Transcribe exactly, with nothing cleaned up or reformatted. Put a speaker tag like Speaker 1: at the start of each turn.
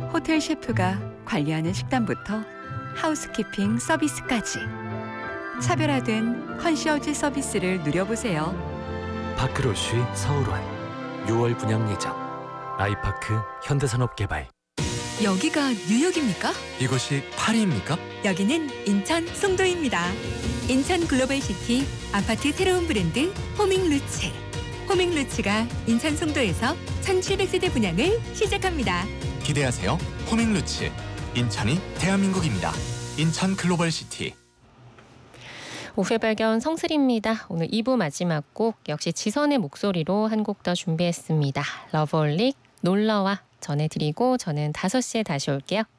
Speaker 1: 호텔 셰프가 관리하는 식단부터 하우스키핑 서비스까지 차별화된 컨시어지 서비스를 누려보세요.
Speaker 2: 파크로쉬 서울원 유월 분양 예정. 아이파크 현대산업개발.
Speaker 3: 여기가 뉴욕입니까?
Speaker 2: 이곳이 파리입니까?
Speaker 3: 여기는 인천 송도입니다. 인천 글로벌시티 아파트 새로운 브랜드 호밍루츠. 호밍루츠가 인천 송도에서 천칠백 세대 분양을 시작합니다.
Speaker 4: 기대하세요. 호밍루츠. 인천이 대한민국입니다. 인천 글로벌시티.
Speaker 5: 오후의 발견 성슬입니다. 오늘 이 부 마지막 곡 역시 지선의 목소리로 한 곡 더 준비했습니다. 러브홀릭 놀러와 전해드리고 저는 다섯 시에 다시 올게요.